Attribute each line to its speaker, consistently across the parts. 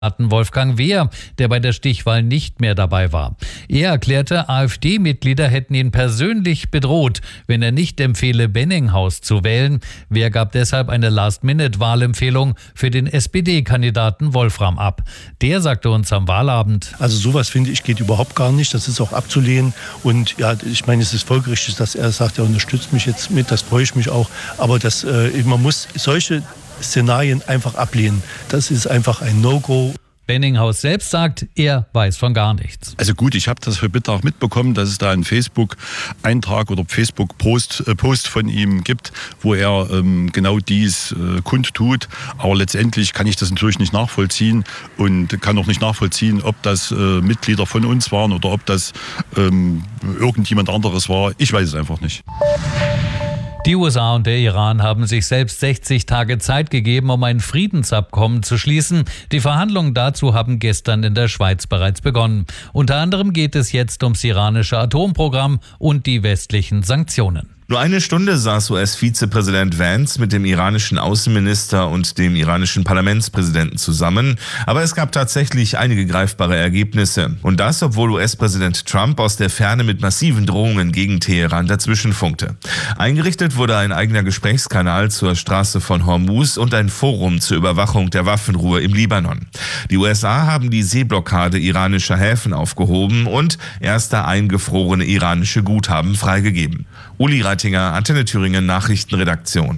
Speaker 1: Wolfgang Wehr, der bei der Stichwahl nicht mehr dabei war. Er erklärte, AfD-Mitglieder hätten ihn persönlich bedroht, wenn er nicht empfehle, Benninghaus zu wählen. Wehr gab deshalb eine Last-Minute-Wahlempfehlung für den SPD-Kandidaten Wolfram ab. Der sagte uns am Wahlabend:
Speaker 2: Also sowas, finde ich, geht überhaupt gar nicht. Das ist auch abzulehnen. Und ja, ich meine, es ist folgerichtig, dass er sagt, er unterstützt mich jetzt mit. Das freue ich mich auch. Aber man muss solche Szenarien einfach ablehnen. Das ist einfach ein No-Go.
Speaker 1: Benninghaus selbst sagt, er weiß von gar nichts.
Speaker 3: Also gut, ich habe das heute Mittag mitbekommen, dass es da einen Facebook-Eintrag oder Facebook-Post von ihm gibt, wo er genau dies kundtut. Aber letztendlich kann ich das natürlich nicht nachvollziehen und kann auch nicht nachvollziehen, ob das Mitglieder von uns waren oder ob das irgendjemand anderes war. Ich weiß es einfach nicht.
Speaker 1: Die USA und der Iran haben sich selbst 60 Tage Zeit gegeben, um ein Friedensabkommen zu schließen. Die Verhandlungen dazu haben gestern in der Schweiz bereits begonnen. Unter anderem geht es jetzt ums iranische Atomprogramm und die westlichen Sanktionen.
Speaker 4: Nur eine Stunde saß US-Vizepräsident Vance mit dem iranischen Außenminister und dem iranischen Parlamentspräsidenten zusammen. Aber es gab tatsächlich einige greifbare Ergebnisse. Und das, obwohl US-Präsident Trump aus der Ferne mit massiven Drohungen gegen Teheran dazwischen funkte. Eingerichtet wurde ein eigener Gesprächskanal zur Straße von Hormuz und ein Forum zur Überwachung der Waffenruhe im Libanon. Die USA haben die Seeblockade iranischer Häfen aufgehoben und erste eingefrorene iranische Guthaben freigegeben. Uli Reitinger, Antenne Thüringen Nachrichtenredaktion.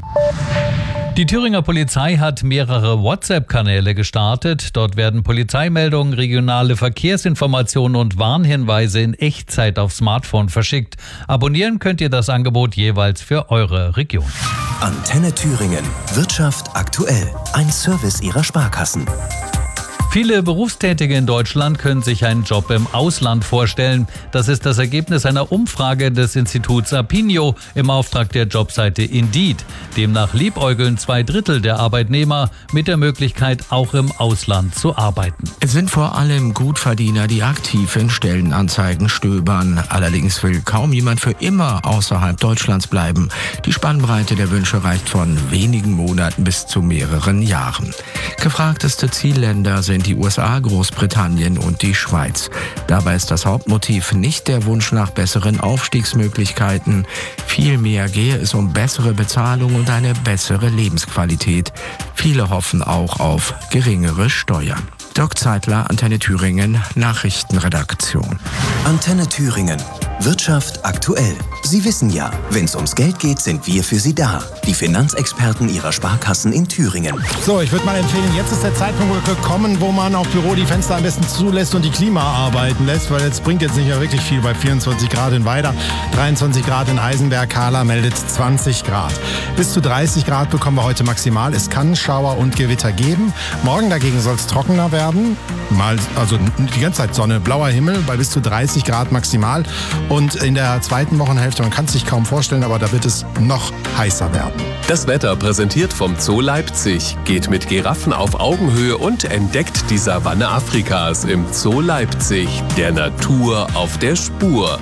Speaker 1: Die Thüringer Polizei hat mehrere WhatsApp-Kanäle gestartet. Dort werden Polizeimeldungen, regionale Verkehrsinformationen und Warnhinweise in Echtzeit aufs Smartphone verschickt. Abonnieren könnt ihr das Angebot jeweils für eure Region.
Speaker 5: Antenne Thüringen. Wirtschaft aktuell. Ein Service Ihrer Sparkassen.
Speaker 1: Viele Berufstätige in Deutschland können sich einen Job im Ausland vorstellen. Das ist das Ergebnis einer Umfrage des Instituts Apinio im Auftrag der Jobseite Indeed. Demnach liebäugeln 2/3 der Arbeitnehmer mit der Möglichkeit, auch im Ausland zu arbeiten.
Speaker 6: Es sind vor allem Gutverdiener, die aktiv in Stellenanzeigen stöbern. Allerdings will kaum jemand für immer außerhalb Deutschlands bleiben. Die Spannbreite der Wünsche reicht von wenigen Monaten bis zu mehreren Jahren. Gefragteste Zielländer sind die USA, Großbritannien und die Schweiz. Dabei ist das Hauptmotiv nicht der Wunsch nach besseren Aufstiegsmöglichkeiten. Vielmehr gehe es um bessere Bezahlung und eine bessere Lebensqualität. Viele hoffen auch auf geringere Steuern. Dirk Zeitler, Antenne Thüringen, Nachrichtenredaktion.
Speaker 5: Antenne Thüringen. Wirtschaft aktuell. Sie wissen ja, wenn es ums Geld geht, sind wir für Sie da. Die Finanzexperten Ihrer Sparkassen in Thüringen.
Speaker 7: So, ich würde mal empfehlen, jetzt ist der Zeitpunkt gekommen, wo man auf Büro die Fenster am besten zulässt und die Klima arbeiten lässt, weil es bringt jetzt nicht mehr wirklich viel bei 24 Grad in Weida, 23 Grad in Eisenberg, Kahla meldet 20 Grad. Bis zu 30 Grad bekommen wir heute maximal. Es kann Schauer und Gewitter geben. Morgen dagegen soll es trockener werden. Also die ganze Zeit Sonne, blauer Himmel bei bis zu 30 Grad maximal. Und in der zweiten Wochenhälfte, man kann es sich kaum vorstellen, aber da wird es noch heißer werden.
Speaker 8: Das Wetter präsentiert vom Zoo Leipzig. Geht mit Giraffen auf Augenhöhe und entdeckt die Savanne Afrikas im Zoo Leipzig. Der Natur auf der Spur.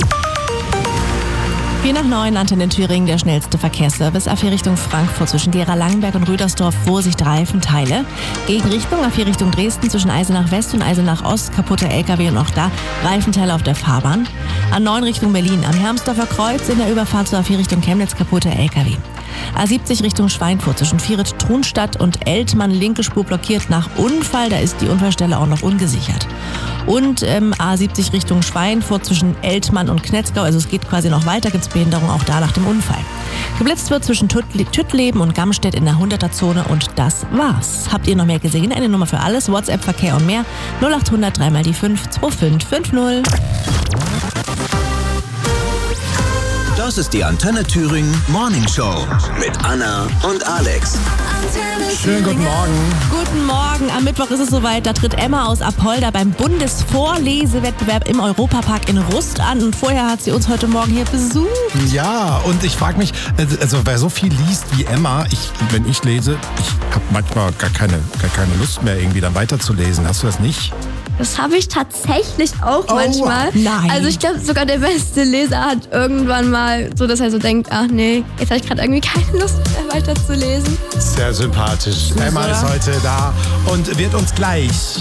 Speaker 9: 4:09, Antenne Thüringen, der schnellste Verkehrsservice. A4 Richtung Frankfurt zwischen Gera-Langenberg und Rüdersdorf, Vorsicht Reifenteile. Gegenrichtung A4 Richtung Dresden zwischen Eisenach West und Eisenach Ost, kaputte LKW und auch da Reifenteile auf der Fahrbahn. A9 Richtung Berlin, am Hermsdorfer Kreuz in der Überfahrt zur A4 Richtung Chemnitz, kaputte LKW. A70 Richtung Schweinfurt zwischen Vieret-Trunstadt und Eltmann, linke Spur blockiert nach Unfall, da ist die Unfallstelle auch noch ungesichert. Und A70 Richtung Schweinfurt zwischen Eltmann und Knetzgau, also es geht quasi noch weiter, gibt es Behinderung auch da nach dem Unfall. Geblitzt wird zwischen Tüttleben und Gamstedt in der 100er-Zone und das war's. Habt ihr noch mehr gesehen? Eine Nummer für alles, WhatsApp, Verkehr und mehr, 0800 3 mal die 5 2550.
Speaker 5: Das ist die Antenne Thüringen Morning Show mit Anna und Alex.
Speaker 7: Schönen guten Morgen.
Speaker 9: Guten Morgen. Am Mittwoch ist es soweit. Da tritt Emma aus Apolda beim Bundesvorlesewettbewerb im Europapark in Rust an. Und vorher hat sie uns heute Morgen hier besucht.
Speaker 7: Ja, und ich frage mich, also wer so viel liest wie Emma, wenn ich lese, ich habe manchmal gar keine Lust mehr, irgendwie dann weiterzulesen. Hast du das nicht?
Speaker 10: Das habe ich tatsächlich auch manchmal.
Speaker 9: Nein.
Speaker 10: Also ich glaube, sogar der beste Leser hat irgendwann mal so, dass er so denkt, ach nee, jetzt habe ich gerade irgendwie keine Lust mehr weiter zu lesen.
Speaker 7: Sehr sympathisch. Emma ist heute da und wird uns gleich